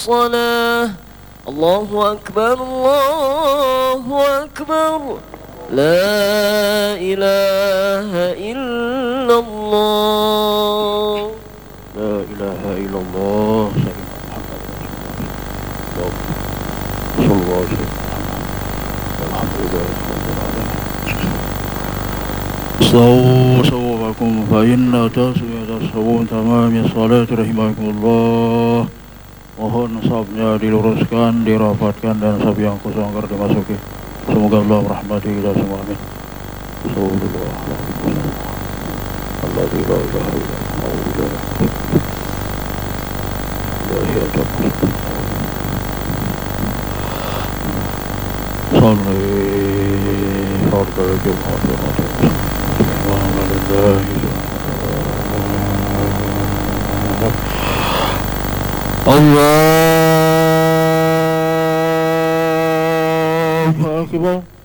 الصلاة الله أكبر الله أكبر لا إله إلا الله لا إله إلا الله صلى الله عليه وسلم الحمد لله رب العالمين صوابكم فإن تسمية الصوم تمام الصلاة رحمكم الله. Mohon sabnya diluruskan, dirapatkan, dan sab yang kosong agar dimasuki. Semoga Allah merahmati kita semua. Amin. Sallallahu alaihi wasallam. Allah la ilaha illallah. La ilaha illallah. Salli fardhu Jumat wa Allahu Akbar.